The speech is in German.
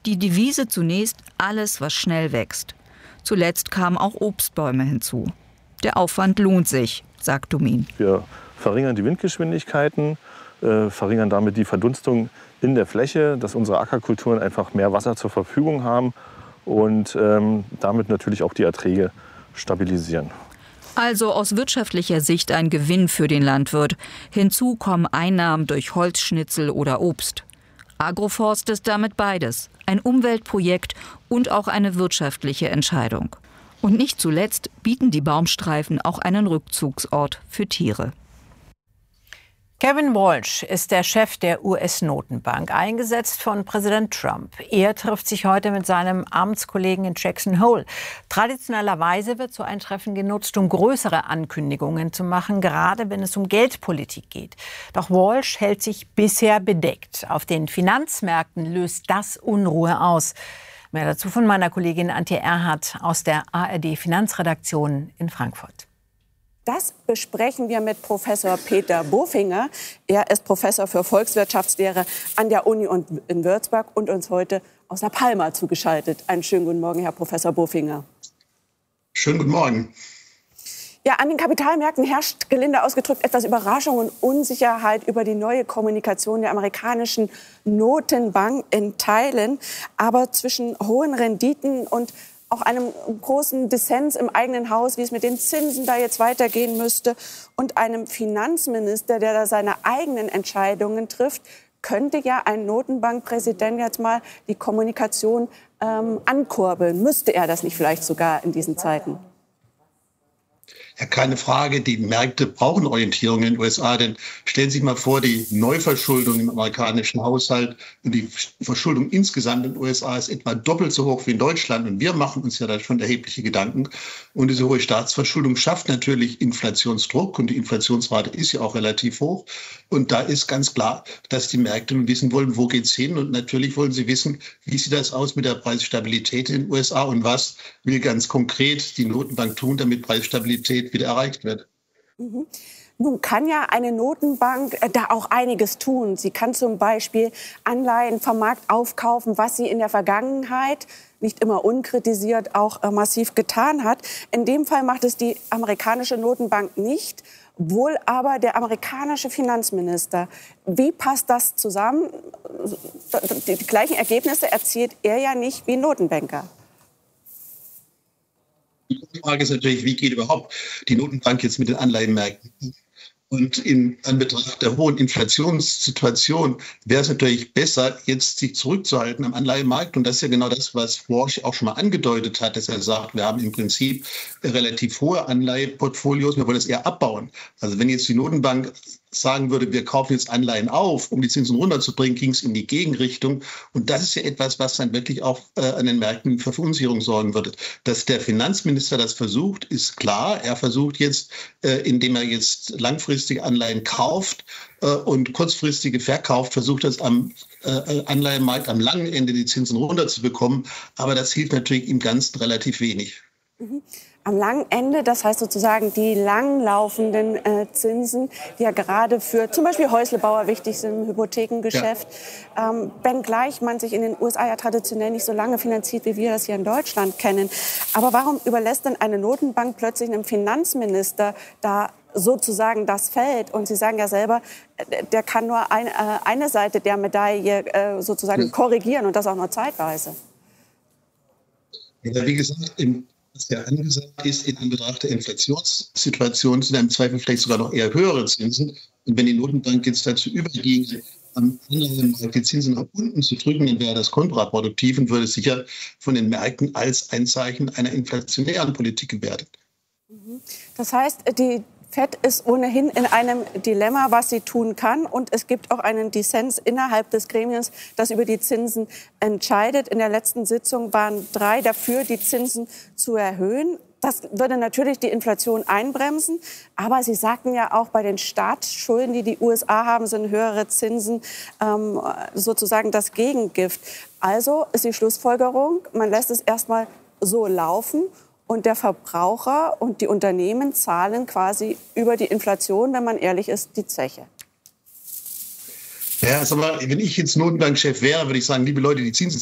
Die Devise zunächst alles, was schnell wächst. Zuletzt kamen auch Obstbäume hinzu. Der Aufwand lohnt sich, sagt Domin. Wir verringern die Windgeschwindigkeiten, verringern damit die Verdunstung in der Fläche, dass unsere Ackerkulturen einfach mehr Wasser zur Verfügung haben und damit natürlich auch die Erträge stabilisieren. Also aus wirtschaftlicher Sicht ein Gewinn für den Landwirt. Hinzu kommen Einnahmen durch Holzschnitzel oder Obst. Agroforst ist damit beides. Ein Umweltprojekt und auch eine wirtschaftliche Entscheidung. Und nicht zuletzt bieten die Baumstreifen auch einen Rückzugsort für Tiere. Kevin Walsh ist der Chef der US-Notenbank, eingesetzt von Präsident Trump. Er trifft sich heute mit seinem Amtskollegen in Jackson Hole. Traditionellerweise wird so ein Treffen genutzt, um größere Ankündigungen zu machen, gerade wenn es um Geldpolitik geht. Doch Walsh hält sich bisher bedeckt. Auf den Finanzmärkten löst das Unruhe aus. Mehr dazu von meiner Kollegin Antje Erhardt aus der ARD-Finanzredaktion in Frankfurt. Das besprechen wir mit Professor Peter Bofinger. Er ist Professor für Volkswirtschaftslehre an der Uni in Würzburg und uns heute aus La Palma zugeschaltet. Einen schönen guten Morgen, Herr Professor Bofinger. Schönen guten Morgen. Ja, an den Kapitalmärkten herrscht, gelinde ausgedrückt, etwas Überraschung und Unsicherheit über die neue Kommunikation der amerikanischen Notenbank in Teilen. Aber zwischen hohen Renditen und auch einem großen Dissens im eigenen Haus, wie es mit den Zinsen da jetzt weitergehen müsste, und einem Finanzminister, der da seine eigenen Entscheidungen trifft, könnte ja ein Notenbankpräsident jetzt mal die Kommunikation ankurbeln. Müsste er das nicht vielleicht sogar in diesen Zeiten? Ja, keine Frage, die Märkte brauchen Orientierung in den USA, denn stellen Sie sich mal vor, die Neuverschuldung im amerikanischen Haushalt und die Verschuldung insgesamt in den USA ist etwa doppelt so hoch wie in Deutschland und wir machen uns ja da schon erhebliche Gedanken und diese hohe Staatsverschuldung schafft natürlich Inflationsdruck und die Inflationsrate ist ja auch relativ hoch und da ist ganz klar, dass die Märkte nun wissen wollen, wo geht's hin und natürlich wollen sie wissen, wie sieht das aus mit der Preisstabilität in den USA und was will ganz konkret die Notenbank tun, damit Preisstabilität wieder erreicht wird. Mhm. Nun kann ja eine Notenbank da auch einiges tun. Sie kann zum Beispiel Anleihen vom Markt aufkaufen, was sie in der Vergangenheit nicht immer unkritisiert auch massiv getan hat. In dem Fall macht es die amerikanische Notenbank nicht, wohl aber der amerikanische Finanzminister. Wie passt das zusammen? Die gleichen Ergebnisse erzielt er ja nicht wie Notenbanker. Die Frage ist natürlich, wie geht überhaupt die Notenbank jetzt mit den Anleihenmärkten um? Und in Anbetracht der hohen Inflationssituation wäre es natürlich besser, jetzt sich zurückzuhalten am Anleihenmarkt. Und das ist ja genau das, was Walsh auch schon mal angedeutet hat, dass er sagt, wir haben im Prinzip relativ hohe Anleihenportfolios, wir wollen das eher abbauen. Also wenn jetzt die Notenbank sagen würde, wir kaufen jetzt Anleihen auf, um die Zinsen runterzubringen, ging es in die Gegenrichtung. Und das ist ja etwas, was dann wirklich auch an den Märkten für Verunsicherung sorgen würde. Dass der Finanzminister das versucht, ist klar. Er versucht jetzt, indem er jetzt langfristige Anleihen kauft und kurzfristige verkauft, versucht das am Anleihenmarkt am langen Ende die Zinsen runterzubekommen. Aber das hilft natürlich im Ganzen relativ wenig. Mhm. Am langen Ende, das heißt sozusagen die langlaufenden Zinsen, die ja gerade für zum Beispiel Häuslebauer wichtig sind im Hypothekengeschäft. Ja. Wenngleich man sich in den USA ja traditionell nicht so lange finanziert, wie wir das hier in Deutschland kennen. Aber warum überlässt denn eine Notenbank plötzlich einem Finanzminister da sozusagen das Feld? Und Sie sagen ja selber, der kann nur eine Seite der Medaille sozusagen korrigieren und das auch nur zeitweise. Ja, wie gesagt, was ja angesagt ist, in Anbetracht der Inflationssituation sind im Zweifel vielleicht sogar noch eher höhere Zinsen. Und wenn die Notenbank jetzt dazu überginge, am Anleihenmarkt die Zinsen nach unten zu drücken, dann wäre das kontraproduktiv und würde sicher von den Märkten als ein Zeichen einer inflationären Politik gewertet. Das heißt, die FED ist ohnehin in einem Dilemma, was sie tun kann. Und es gibt auch einen Dissens innerhalb des Gremiums, das über die Zinsen entscheidet. In der letzten Sitzung waren 3 dafür, die Zinsen zu erhöhen. Das würde natürlich die Inflation einbremsen. Aber Sie sagten ja auch, bei den Staatsschulden, die die USA haben, sind höhere Zinsen sozusagen das Gegengift. Also ist die Schlussfolgerung, man lässt es erstmal so laufen. Und der Verbraucher und die Unternehmen zahlen quasi über die Inflation, wenn man ehrlich ist, die Zeche. Ja, sag mal, wenn ich jetzt Notenbankchef wäre, würde ich sagen, liebe Leute, die Zinsen